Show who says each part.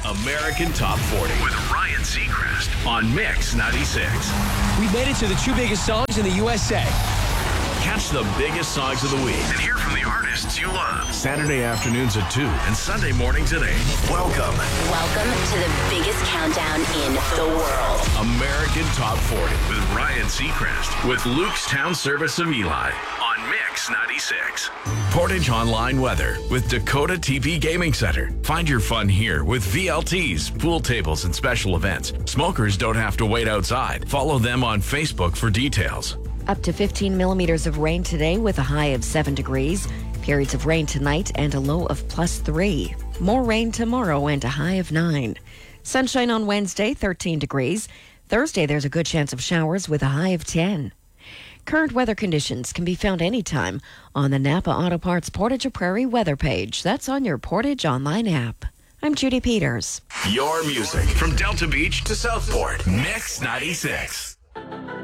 Speaker 1: American Top 40 with Ryan Seacrest on Mix 96.
Speaker 2: We made it to the two biggest songs in the USA.
Speaker 1: Catch the biggest songs of the week and hear from the artists you love. Saturday afternoons at 2 and Sunday mornings at 8. Welcome
Speaker 3: to the biggest countdown in the world.
Speaker 1: American Top 40 with Ryan Seacrest with Luke's Town Service of Eli on Mix 96. Portage Online Weather with Dakota TP Gaming Center. Find your fun here with VLTs, pool tables, and special events. Smokers don't have to wait outside. Follow them on Facebook for details.
Speaker 4: Up to 15 millimeters of rain today with a high of 7 degrees. Periods of rain tonight and a low of +3. More rain tomorrow and a high of 9. Sunshine on Wednesday, 13 degrees. Thursday, there's a good chance of showers with a high of 10. Current weather conditions can be found anytime on the Napa Auto Parts Portage Prairie weather page. That's on your Portage Online app. I'm Judy Peters.
Speaker 1: Your music from Delta Beach to Southport. Mix 96.